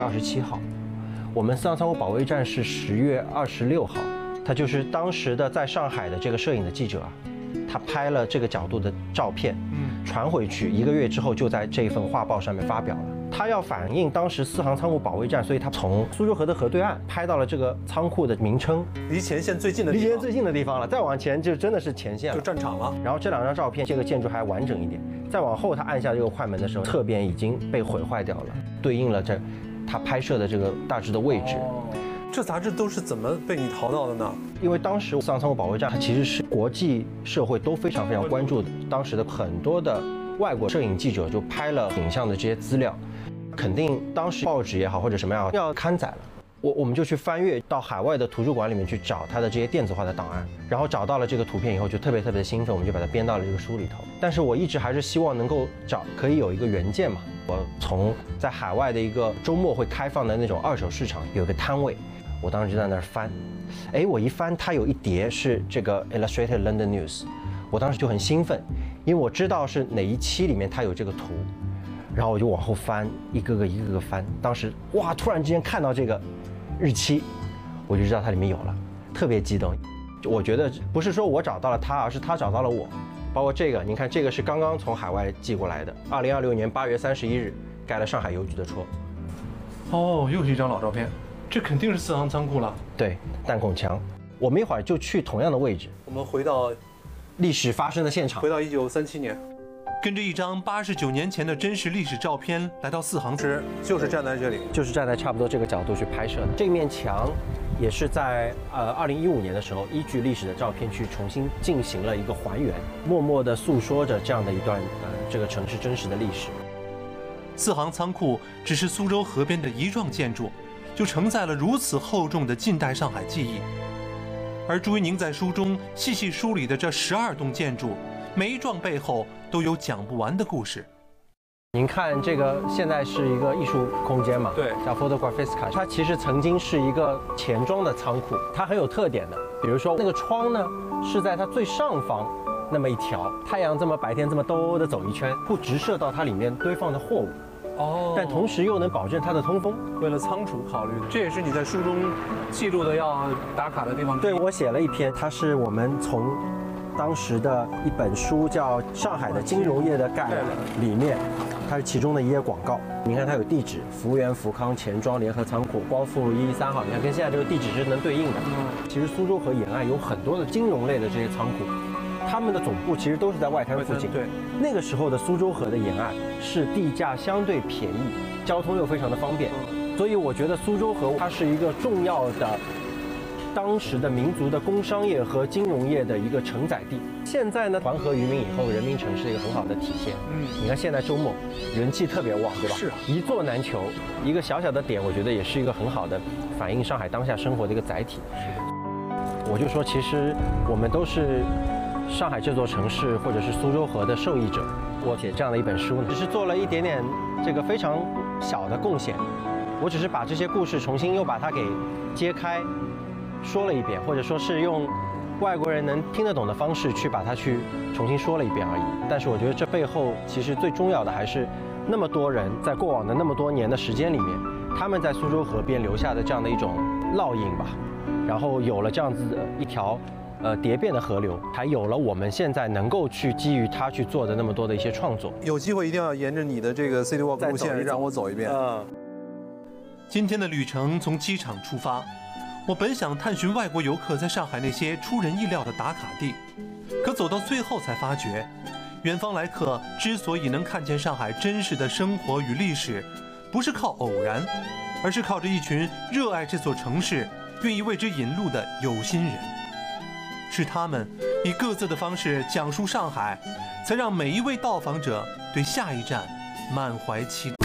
27号，我们四行仓库保卫战是10月26号，他就是当时的在上海的这个摄影的记者啊，他拍了这个角度的照片，传回去1个月之后就在这一份画报上面发表了。他要反映当时四行仓库保卫战，所以他从苏州河的河对岸拍到了这个仓库的名称， 离前线最近的地方， 离前最近的地方了，再往前就真的是前线了， 就战场了。 然后这2张照片，这个建筑还完整一点。再往后，他按下这个快门的时候，侧边已经被毁坏掉了，对应了他拍摄的这个大致的位置。 这杂志都是怎么被你淘到的呢？ 因为当时四行仓库保卫战，它其实是国际社会都非常关注的，当时的很多的外国摄影记者就拍了影像的这些资料，肯定当时报纸也好或者什么样要刊载了。我们就去翻阅到海外的图书馆里面去找它的这些电子化的档案，然后找到了这个图片以后就特别的兴奋，我们就把它编到了这个书里头。但是我一直还是希望能够可以有一个原件嘛。我从在海外的一个周末会开放的那种二手市场有一个摊位，我当时就在那儿翻，我一翻它有一叠是这个 Illustrated London News， 我当时就很兴奋，因为我知道是哪一期里面它有这个图。然后我就往后翻，一个个翻。当时哇，突然之间看到这个日期，我就知道它里面有了，特别激动。我觉得不是说我找到了他，而是他找到了我。包括这个，您看这个是刚刚从海外寄过来的，2026年8月31日盖了上海邮局的戳。 哦，又是一张老照片，这肯定是四行仓库了。 对，弹孔墙。我们一会儿就去同样的位置， 我们回到历史发生的现场， 回到1937年。 跟着一张89年前的真实历史照片来到四行时，就是站在这里， 就是站在差不多这个角度去拍摄的。这面墙也是在2015年的时候，依据历史的照片去重新进行了一个还原，默默地诉说着这样的一段这个城市真实的历史。 四行仓库只是苏州河边的一幢建筑，就承载了如此厚重的近代上海记忆。而朱一宁在书中细细梳理的这12栋建筑，每一幢背后都有讲不完的故事。 您看这个现在是一个艺术空间嘛， 对， 叫 Photographiska， 它其实曾经是一个钱庄的仓库，它很有特点的。比如说那个窗呢，是在它最上方那么一条，太阳这么白天这么兜的走一圈，不直射到它里面堆放的货物。但同时又能保证它的通风， 为了仓储考虑的。这也是你在书中记录的要打卡的地方。 对，我写了一篇，它是我们从当时的一本书叫《上海的金融业的概览》里面，它是其中的一页广告。你看它有地址：福源福康钱庄联合仓库，光复路113号。你看跟现在这个地址是能对应的。其实苏州河沿岸有很多的金融类的这些仓库。他们的总部其实都是在外滩附近。 对， 那个时候的苏州河的沿岸是地价相对便宜，交通又非常的方便，所以我觉得苏州河它是一个重要的当时的民族的工商业和金融业的一个承载地。现在呢，环河于民以后，人民城是一个很好的体现。你看现在周末人气特别旺，对吧？ 是， 一座难求，一个小小的点，我觉得也是一个很好的反映上海当下生活的一个载体。我就说，其实我们都是上海这座城市或者是苏州河的受益者。我写这样的一本书呢，只是做了一点点这个非常小的贡献。我只是把这些故事重新又把它给揭开，说了一遍，或者说是用外国人能听得懂的方式去把它去重新说了一遍而已。但是我觉得这背后其实最重要的还是那么多人在过往的那么多年的时间里面，他们在苏州河边留下的这样的一种烙印吧，然后有了这样子的一条蝶变的河流，还有了我们现在能够去基于它去做的那么多的一些创作。 有机会一定要沿着你的这个 City Walk 路线让我走一遍。 今天的旅程从机场出发，我本想探寻外国游客在上海那些出人意料的打卡地，可走到最后才发觉，远方来客之所以能看见上海真实的生活与历史，不是靠偶然，而是靠着一群热爱这座城市、愿意为之引路的有心人。是他们以各自的方式讲述上海，才让每一位到访者对下一站满怀期待。